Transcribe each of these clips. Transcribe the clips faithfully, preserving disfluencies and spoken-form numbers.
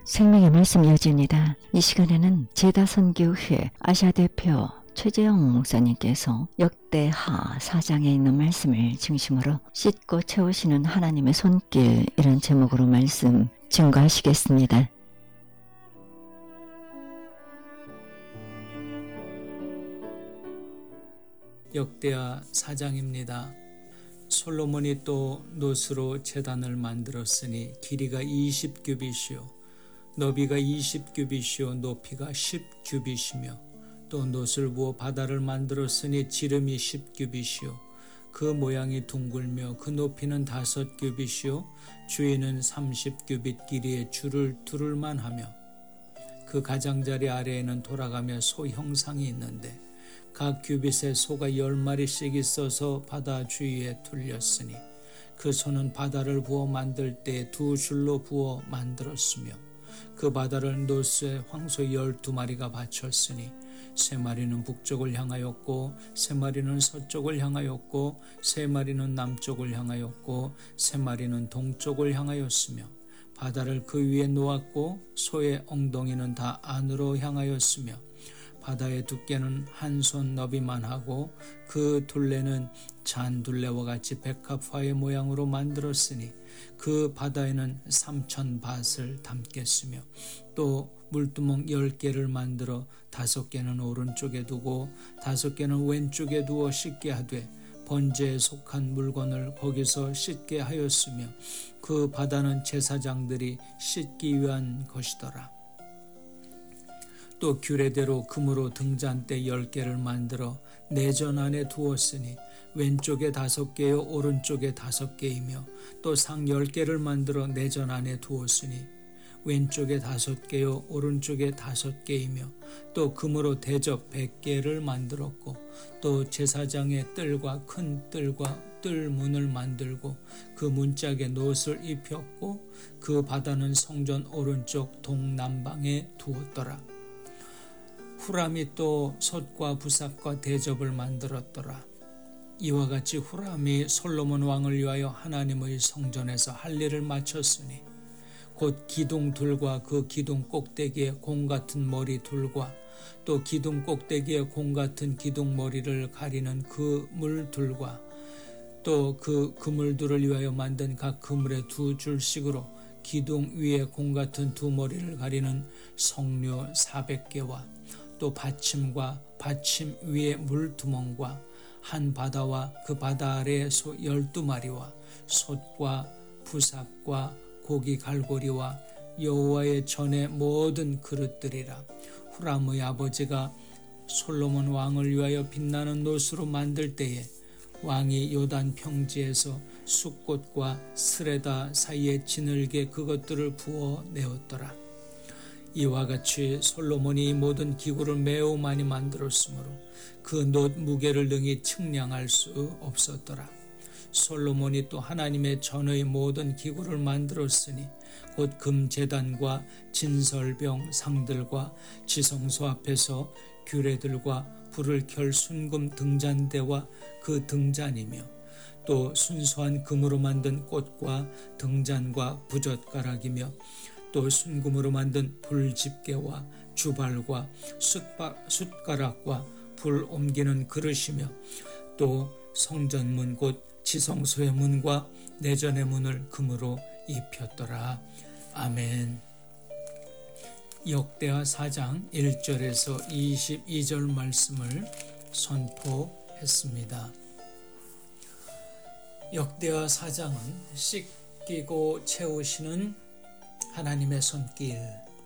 생명의 말씀 이어집니다. 이 시간에는 제다선교회 아시아 대표 최재영 목사님께서 역대하 사 장에 있는 말씀을 중심으로 씻고 채우시는 하나님의 손길, 이런 제목으로 말씀 증거하시겠습니다. 역대하 사 장입니다. 솔로몬이 또 놋으로 제단을 만들었으니 길이가 이십 규빗이요 너비가 이십 규빗이요 높이가 십 규빗이며 또 놋을 부어 바다를 만들었으니 지름이 십 규빗이요 그 모양이 둥글며 그 높이는 다섯 규빗이요 주위는 삼십 규빗 길이의 줄을 두를만 하며 그 가장자리 아래에는 돌아가며 소 형상이 있는데 각 규빗에 소가 열 마리씩 있어서 바다 주위에 둘렸으니 그 소는 바다를 부어 만들 때 두 줄로 부어 만들었으며 그 바다를 놋에 황소 열두 마리가 받쳤으니 세 마리는 북쪽을 향하였고 세 마리는 서쪽을 향하였고 세 마리는 남쪽을 향하였고 세 마리는 동쪽을 향하였으며 바다를 그 위에 놓았고 소의 엉덩이는 다 안으로 향하였으며 바다의 두께는 한 손 너비만 하고 그 둘레는 잔둘레와 같이 백합화의 모양으로 만들었으니 그 바다에는 삼천 밭을 담겠으며 또 물두멍 열 개를 만들어 다섯 개는 오른쪽에 두고 다섯 개는 왼쪽에 두어 씻게 하되 번제에 속한 물건을 거기서 씻게 하였으며 그 바다는 제사장들이 씻기 위한 것이더라. 또 규례대로 금으로 등잔대 열 개를 만들어 내전 안에 두었으니 왼쪽에 다섯 개요 오른쪽에 다섯 개이며 또 상 열 개를 만들어 내전 안에 두었으니 왼쪽에 다섯 개요 오른쪽에 다섯 개이며 또 금으로 대접 백 개를 만들었고 또 제사장의 뜰과 큰 뜰과 뜰문을 만들고 그 문짝에 놋을 입혔고 그 바다는 성전 오른쪽 동남방에 두었더라. 후람이 또 솥과 부삽과 대접을 만들었더라. 이와 같이 후람이 솔로몬 왕을 위하여 하나님의 성전에서 할 일을 마쳤으니 곧 기둥 둘과 그 기둥 꼭대기에 공 같은 머리 둘과 또 기둥 꼭대기에 공 같은 기둥 머리를 가리는 그 물 둘과 또 그 그물들을 위하여 만든 각 그물의 두 줄씩으로 기둥 위에 공 같은 두 머리를 가리는 성료 사백 개와 또 받침과 받침 위에 물두멍과 한 바다와 그 바다 아래에 소 열두 마리와 솥과 부삽과 고기 갈고리와 여호와의 전의 모든 그릇들이라. 후람의 아버지가 솔로몬 왕을 위하여 빛나는 놋으로 만들 때에 왕이 요단 평지에서 숫꽃과 스레다 사이에 지늘게 그것들을 부어 내었더라. 이와 같이 솔로몬이 모든 기구를 매우 많이 만들었으므로 그 놋 무게를 능히 측량할 수 없었더라. 솔로몬이 또 하나님의 전의 모든 기구를 만들었으니 곧 금제단과 진설병 상들과 지성소 앞에서 규례들과 불을 켤 순금 등잔대와 그 등잔이며 또 순수한 금으로 만든 꽃과 등잔과 부젓가락이며 또 순금으로 만든 불집게와 주발과 숯바, 숯가락과 불 옮기는 그릇이며 또 성전문 곧 지성소의 문과 내전의 문을 금으로 입혔더라. 아멘. 역대하 사 장 일 절에서 이십이 절 말씀을 선포했습니다. 역대하 사 장은 씻기고 채우시는 하나님의 손길,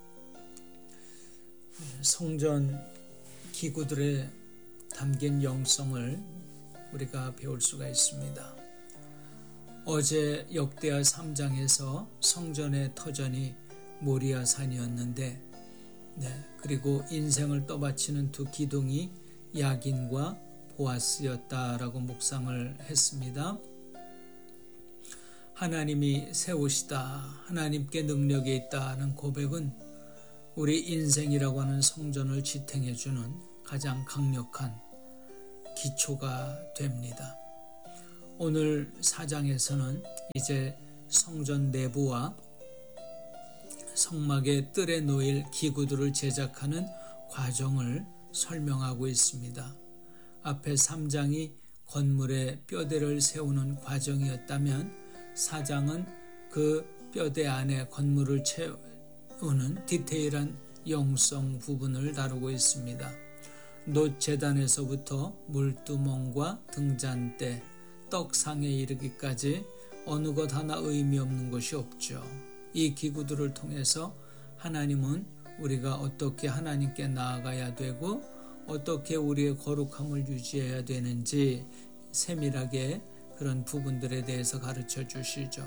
성전 기구들에 담긴 영성을 우리가 배울 수가 있습니다. 어제 역대하 삼 장에서 성전의 터전이 모리아 산이었는데, 네, 그리고 인생을 떠받치는 두 기둥이 야긴과 보아스였다라고 묵상을 했습니다. 하나님이 세우시다, 하나님께 능력이 있다는 고백은 우리 인생이라고 하는 성전을 지탱해주는 가장 강력한 기초가 됩니다. 오늘 사 장에서는 이제 성전 내부와 성막의 뜰에 놓일 기구들을 제작하는 과정을 설명하고 있습니다. 앞에 삼 장이 건물에 뼈대를 세우는 과정이었다면 사 장은 그 뼈대 안에 건물을 채우는 디테일한 영성 부분을 다루고 있습니다. 놋 제단에서부터 물두멍과 등잔대, 떡상에 이르기까지 어느 것 하나 의미 없는 것이 없죠. 이 기구들을 통해서 하나님은 우리가 어떻게 하나님께 나아가야 되고 어떻게 우리의 거룩함을 유지해야 되는지 세밀하게 그런 부분들에 대해서 가르쳐 주시죠.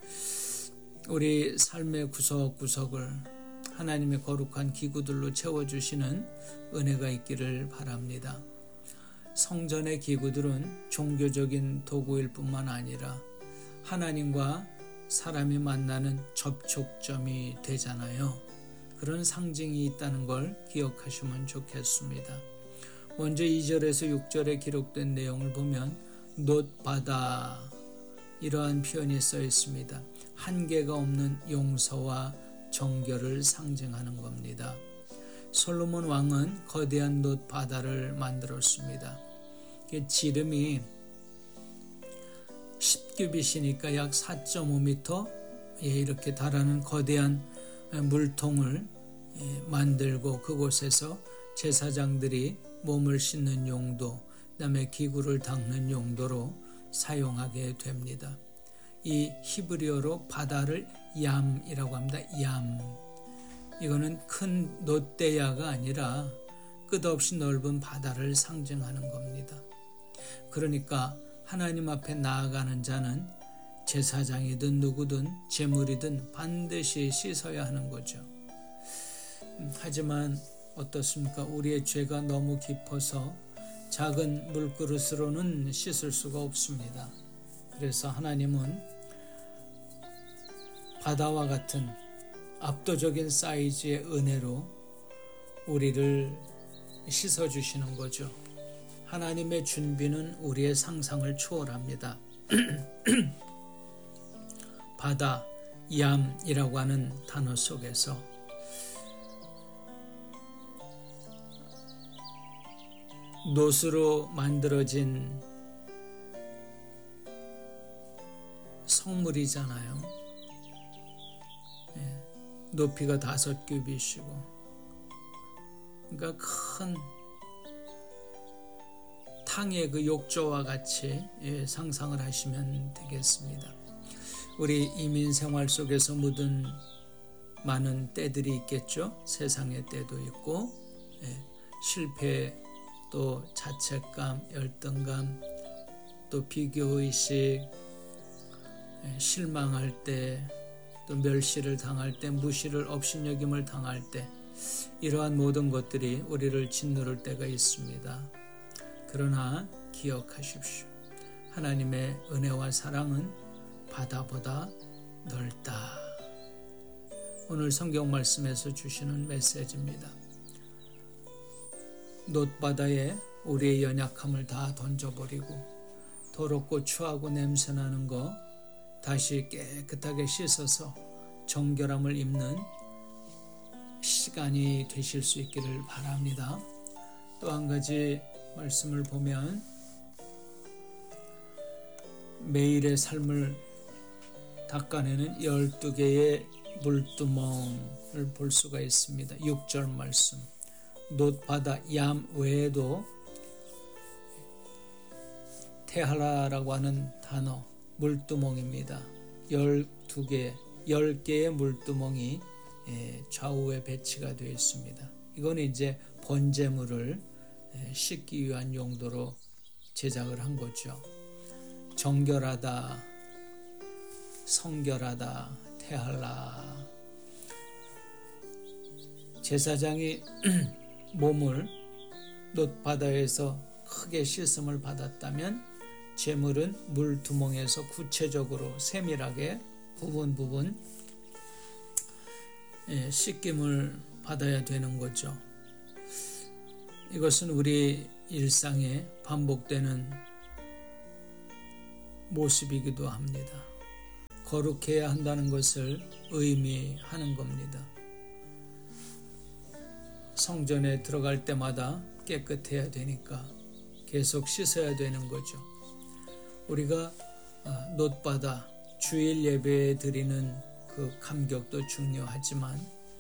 우리 삶의 구석구석을 하나님의 거룩한 기구들로 채워주시는 은혜가 있기를 바랍니다. 성전의 기구들은 종교적인 도구일 뿐만 아니라 하나님과 사람이 만나는 접촉점이 되잖아요. 그런 상징이 있다는 걸 기억하시면 좋겠습니다. 먼저 이 절에서 육 절에 기록된 내용을 보면 놋바다 이러한 표현이 써 있습니다. 한계가 없는 용서와 정결을 상징하는 겁니다. 솔로몬 왕은 거대한 놋바다를 만들었습니다. 지름이 십 규빗이니까 약 사 점 오 미터 이렇게 달하는 거대한 물통을 만들고 그곳에서 제사장들이 몸을 씻는 용도, 그다음에 기구를 닦는 용도로 사용하게 됩니다. 이 히브리어로 바다를 얌이라고 합니다. 얌. 이거는 큰 놋대야가 아니라 끝없이 넓은 바다를 상징하는 겁니다. 그러니까 하나님 앞에 나아가는 자는 제사장이든 누구든 제물이든 반드시 씻어야 하는 거죠. 하지만 어떻습니까? 우리의 죄가 너무 깊어서 작은 물그릇으로는 씻을 수가 없습니다. 그래서 하나님은 바다와 같은 압도적인 사이즈의 은혜로 우리를 씻어주시는 거죠. 하나님의 준비는 우리의 상상을 초월합니다. 바다, 얌이라고 하는 단어 속에서 놋으로 만들어진 성물이잖아요. 예, 높이가 다섯 규빗이고, 그러니까 큰 탕의 그 욕조와 같이 예, 상상을 하시면 되겠습니다. 우리 이민 생활 속에서 묻은 많은 때들이 있겠죠. 세상의 때도 있고, 예, 실패, 또 자책감, 열등감, 또 비교의식, 실망할 때, 또 멸시를 당할 때, 무시를 업신여김을 당할 때, 이러한 모든 것들이 우리를 짓누를 때가 있습니다. 그러나 기억하십시오. 하나님의 은혜와 사랑은 바다보다 넓다. 오늘 성경 말씀에서 주시는 메시지입니다. 놋바다에 우리의 연약함을 다 던져버리고 더럽고 추하고 냄새나는 거 다시 깨끗하게 씻어서 정결함을 입는 시간이 되실 수 있기를 바랍니다. 또 한 가지 말씀을 보면 매일의 삶을 닦아내는 열두 개의 물두멍을 볼 수가 있습니다. 육 절 말씀. 놋바다 얌 외에도 테하라라고 하는 단어 물두멍입니다. 열두 개, 열 개의 물두멍이 좌우에 배치가 되어 있습니다. 이건 이제 번제물을 씻기 위한 용도로 제작을 한 거죠. 정결하다, 성결하다, 테할라. 제사장이 몸을 놋바다에서 크게 씻음을 받았다면 제물은 물두멍에서 구체적으로 세밀하게 부분 부분 씻김을 받아야 되는 거죠. 이것은 우리 일상에 반복되는 모습이기도 합니다. 거룩해야 한다는 것을 의미하는 겁니다. 성전에 들어갈 때마다 깨끗해야 되니까 계속 씻어야 되는 거죠. 우리가 놋바다 주일 예배에 드리는 그 감격도 중요하지만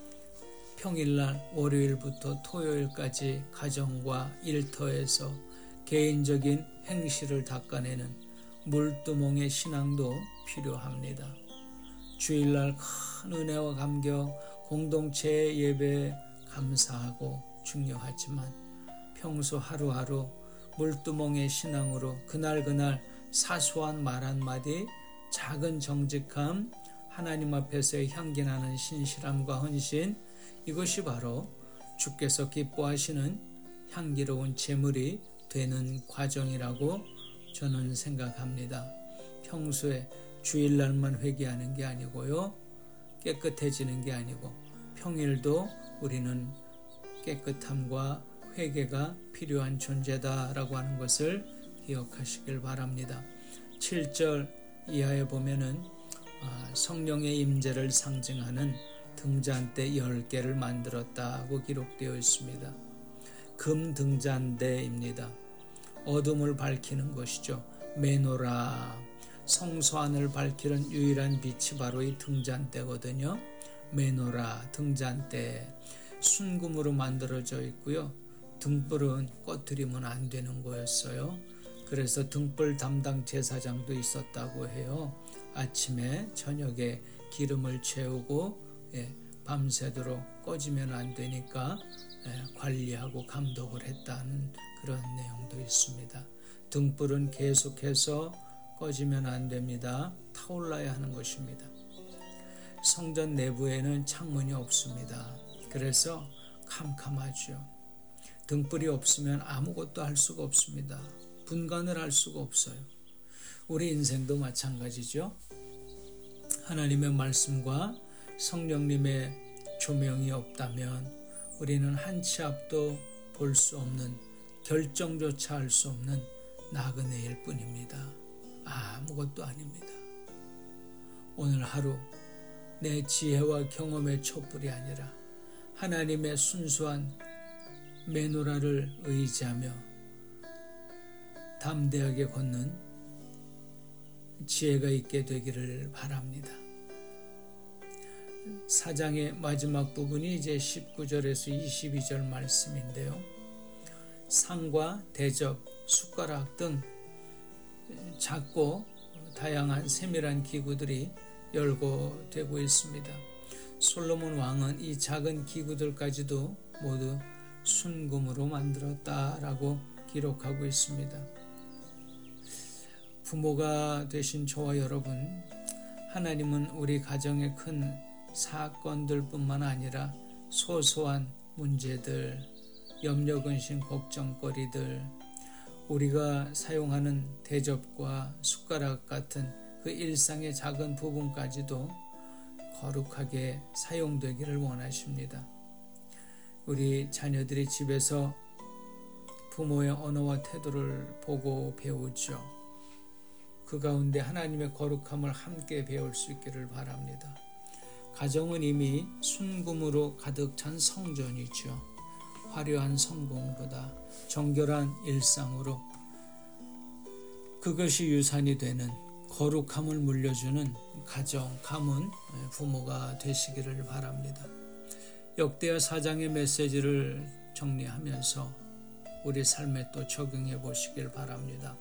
평일날 월요일부터 토요일까지 가정과 일터에서 개인적인 행실을 닦아내는 물두멍의 신앙도 필요합니다. 주일날 큰 은혜와 감격, 공동체 예배에 감사하고 중요하지만 평소 하루하루 물두멍의 신앙으로 그날그날 사소한 말 한마디, 작은 정직함, 하나님 앞에서의 향기나는 신실함과 헌신, 이것이 바로 주께서 기뻐하시는 향기로운 제물이 되는 과정이라고 저는 생각합니다. 평소에 주일날만 회개하는 게 아니고요, 깨끗해지는 게 아니고 평일도 우리는 깨끗함과 회개가 필요한 존재다라고 하는 것을 기억하시길 바랍니다. 칠 절 이하에 보면은 성령의 임재를 상징하는 등잔대 열 개를 만들었다고 기록되어 있습니다. 금 등잔대입니다. 어둠을 밝히는 것이죠. 메노라, 성소 안을 밝히는 유일한 빛이 바로 이 등잔대거든요. 메노라, 등잔대, 순금으로 만들어져 있고요. 등불은 꺼트리면 안 되는 거였어요. 그래서 등불 담당 제사장도 있었다고 해요. 아침에 저녁에 기름을 채우고 예, 밤새도록 꺼지면 안 되니까 예, 관리하고 감독을 했다는 그런 내용도 있습니다. 등불은 계속해서 꺼지면 안 됩니다. 타올라야 하는 것입니다. 성전 내부에는 창문이 없습니다. 그래서 캄캄하죠. 등불이 없으면 아무것도 할 수가 없습니다. 분간을 할 수가 없어요. 우리 인생도 마찬가지죠. 하나님의 말씀과 성령님의 조명이 없다면 우리는 한 치 앞도 볼 수 없는, 결정조차 할 수 없는 나그네일 뿐입니다. 아무것도 아닙니다. 오늘 하루 내 지혜와 경험의 촛불이 아니라 하나님의 순수한 메노라를 의지하며 담대하게 걷는 지혜가 있게 되기를 바랍니다. 사장의 마지막 부분이 이제 십구 절에서 이십이 절 말씀인데요. 상과 대접, 숟가락 등 작고 다양한 세밀한 기구들이 열거되고 있습니다. 솔로몬 왕은 이 작은 기구들까지도 모두 순금으로 만들었다라고 기록하고 있습니다. 부모가 되신 저와 여러분, 하나님은 우리 가정의 큰 사건들 뿐만 아니라 소소한 문제들, 염려, 근심, 걱정거리들, 우리가 사용하는 대접과 숟가락 같은 그 일상의 작은 부분까지도 거룩하게 사용되기를 원하십니다. 우리 자녀들이 집에서 부모의 언어와 태도를 보고 배우죠. 그 가운데 하나님의 거룩함을 함께 배울 수 있기를 바랍니다. 가정은 이미 순금으로 가득 찬 성전이죠. 화려한 성공보다 정결한 일상으로 그것이 유산이 되는 거룩함을 물려주는 가정, 가문, 부모가 되시기를 바랍니다. 역대하 사장의 메시지를 정리하면서 우리 삶에 또 적용해 보시길 바랍니다.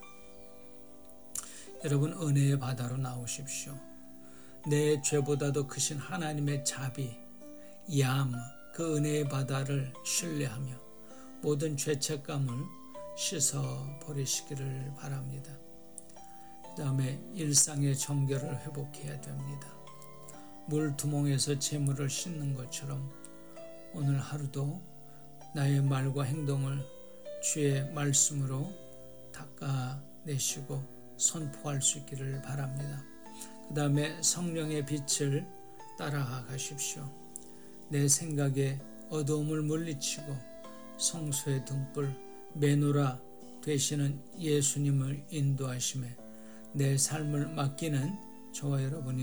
여러분, 은혜의 바다로 나오십시오. 내 죄보다도 크신 하나님의 자비, 얌, 그 은혜의 바다를 신뢰하며 모든 죄책감을 씻어 버리시기를 바랍니다. 그 다음에 일상의 정결을 회복해야 됩니다. 물두멍에서 재물을 씻는 것처럼 오늘 하루도 나의 말과 행동을 주의 말씀으로 닦아내시고 선포할 수 있기를 바랍니다. 그 다음에 성령의 빛을 따라가십시오. 내 생각에 어두움을 물리치고 성소의 등불, 메노라 되시는 예수님을 인도하심에 내 삶을 맡기는 저와 여러분이